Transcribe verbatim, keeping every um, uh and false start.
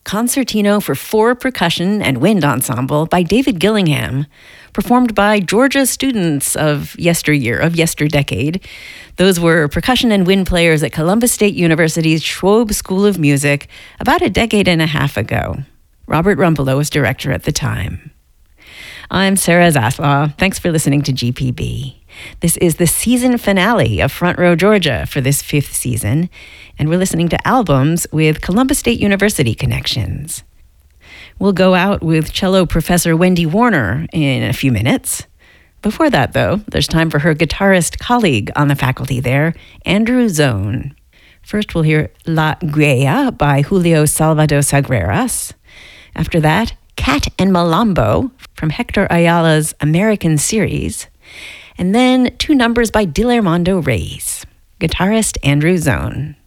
Concertino for Four Percussion and Wind Ensemble by David Gillingham, performed by Georgia students of yesteryear, of yesterdecade. Those were percussion and wind players at Columbus State University's Schwob School of Music about a decade and a half ago. Robert Rumpelow was director at the time. I'm Sarah Zaslaw. Thanks for listening to G P B. This is the season finale of Front Row Georgia for this fifth season, and we're listening to albums with Columbus State University connections. We'll go out with cello professor Wendy Warner in a few minutes. Before that, though, there's time for her guitarist colleague on the faculty there, Andrew Zone. First, we'll hear La Guaya by Julio Salvador Sagreras. After that, Cat and Malambo from Hector Ayala's American series. And then two numbers by Dilermando Reyes. Guitarist Andrew Zone.